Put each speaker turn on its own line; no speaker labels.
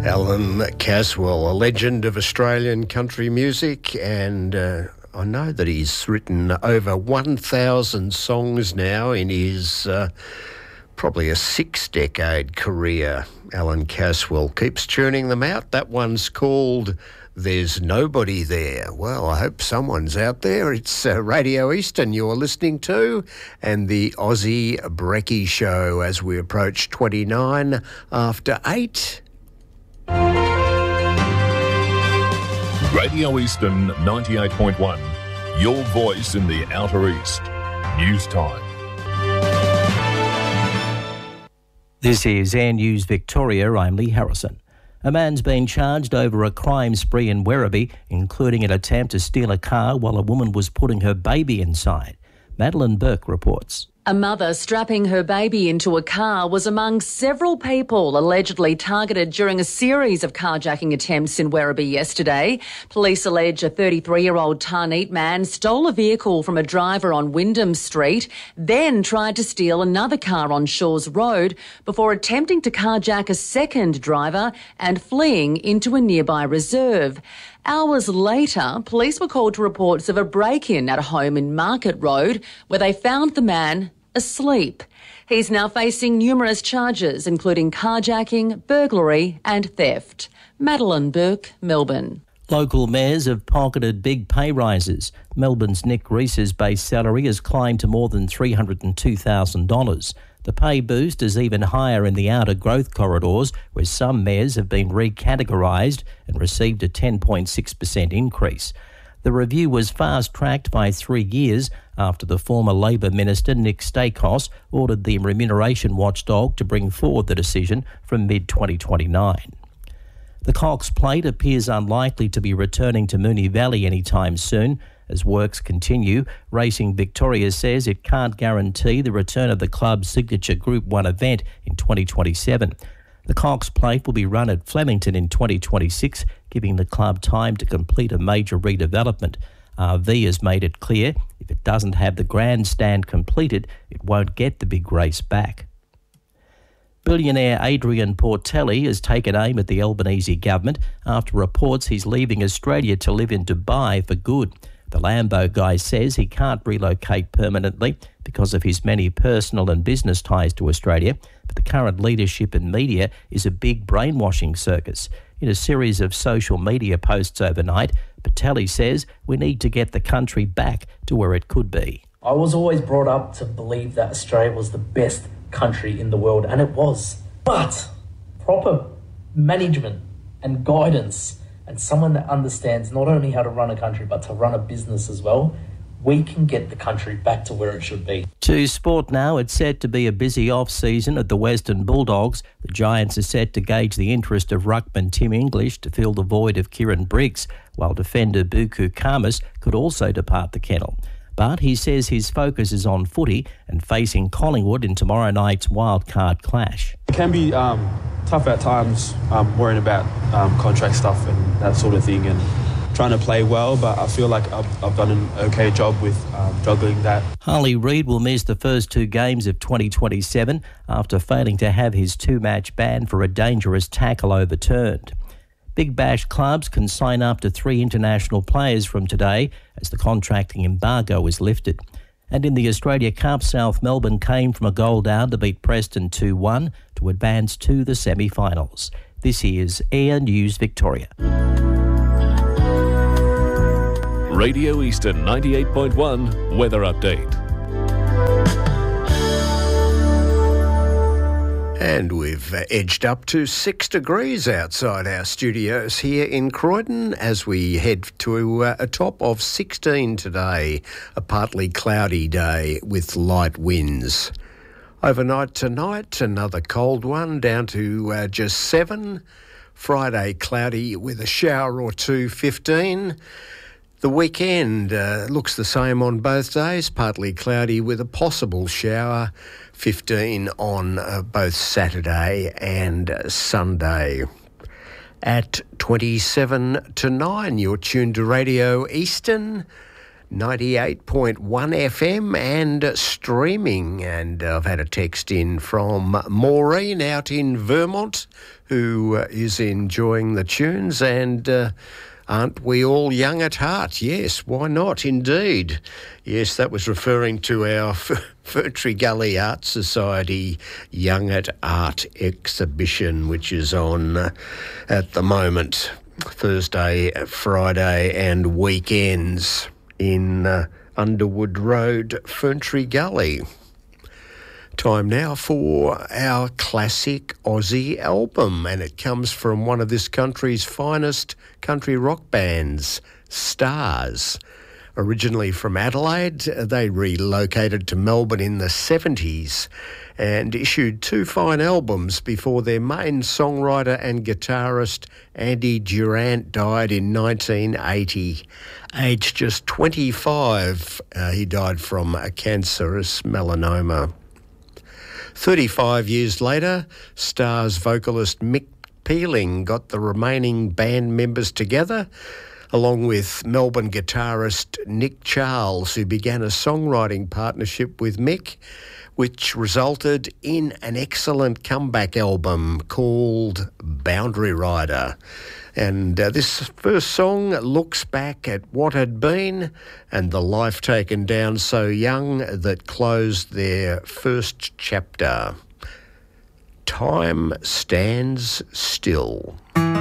Alan Caswell, a legend of Australian country music, and I know that he's written over 1,000 songs now in his probably a 6-decade career. Alan Caswell keeps churning them out. That one's called There's Nobody There. Well, I hope someone's out there. It's Radio Eastern you're listening to, and the Aussie Brekkie Show as we approach 29 after 8.
Radio Eastern 98.1, your voice in the Outer East. News time.
This is Air News Victoria. I'm Lee Harrison. A man's been charged over a crime spree in Werribee, including an attempt to steal a car while a woman was putting her baby inside. Madeline Burke reports.
A mother strapping her baby into a car was among several people allegedly targeted during a series of carjacking attempts in Werribee yesterday. Police allege a 33-year-old Tarneet man stole a vehicle from a driver on Wyndham Street, then tried to steal another car on Shores Road before attempting to carjack a second driver and fleeing into a nearby reserve. Hours later, police were called to reports of a break-in at a home in Market Road where they found the man asleep. He's now facing numerous charges, including carjacking, burglary and theft. Madeline Burke, Melbourne.
Local mayors have pocketed big pay rises. Melbourne's Nick Reese's base salary has climbed to more than $302,000. The pay boost is even higher in the outer growth corridors, where some mayors have been recategorised and received a 10.6% increase. The review was fast-tracked by 3 years after the former Labor Minister Nick Stakos ordered the remuneration watchdog to bring forward the decision from mid-2029. The Cox Plate appears unlikely to be returning to Moonee Valley anytime soon. As works continue, Racing Victoria says it can't guarantee the return of the club's signature Group 1 event in 2027. The Cox Plate will be run at Flemington in 2026, giving the club time to complete a major redevelopment. RV has made it clear if it doesn't have the grandstand completed, it won't get the big race back. Billionaire Adrian Portelli has taken aim at the Albanese government after reports he's leaving Australia to live in Dubai for good. The Lambo guy says he can't relocate permanently because of his many personal and business ties to Australia, but the current leadership and media is a big brainwashing circus. In a series of social media posts overnight, Portelli says we need to get the country back to where it could be.
I was always brought up to believe that Australia was the best country in the world, and it was. But proper management and guidance and someone that understands not only how to run a country but to run a business as well, we can get the country back to where it should be.
To sport now, it's set to be a busy off-season at the Western Bulldogs. The Giants are set to gauge the interest of ruckman Tim English to fill the void of Kieran Briggs, while defender Buku Khamis could also depart the kennel. But he says his focus is on footy and facing Collingwood in tomorrow night's wildcard clash.
It can be tough at times, worrying about contract stuff and that sort of thing and trying to play well, but I feel like I've done an okay job with juggling that. Harley Reid will miss the first 2 games of 2027 after failing to have his 2-match ban for a dangerous tackle overturned. Big Bash clubs can sign up to 3 international players from today as the contracting embargo is lifted. And in the Australia Cup, South Melbourne came from a goal down to beat Preston 2-1 to advance to the semi-finals. This is Air News Victoria.
Radio Eastern 98.1 Weather Update.
And we've edged up to 6 degrees outside our studios here in Croydon as we head to a top of 16 today, a partly cloudy day with light winds. Overnight tonight, another cold one down to just 7. Friday cloudy with a shower or two, 15. The weekend looks the same on both days, partly cloudy with a possible shower, 15 on both Saturday and Sunday. At 27 to 9, you're tuned to Radio Eastern 98.1 FM and streaming. And I've had a text in from Maureen out in Vermont who is enjoying the tunes and aren't we all young at heart? Yes, why not? Indeed. Yes, that was referring to our Ferntree Gully Art Society Young at Art exhibition, which is on at the moment, Thursday, Friday and weekends in Underwood Road, Ferntree Gully. Time now for our classic Aussie album, and it comes from one of this country's finest country rock bands, Stars. Originally from Adelaide, they relocated to Melbourne in the 70s and issued 2 fine albums before their main songwriter and guitarist Andy Durant died in 1980. Aged just 25, he died from a cancerous melanoma. 35 years later, Stars vocalist Mick Peeling got the remaining band members together, along with Melbourne guitarist Nick Charles, who began a songwriting partnership with Mick, which resulted in an excellent comeback album called Boundary Rider. And this first song looks back at what had been and the life taken down so young that closed their first chapter. Time Stands Still.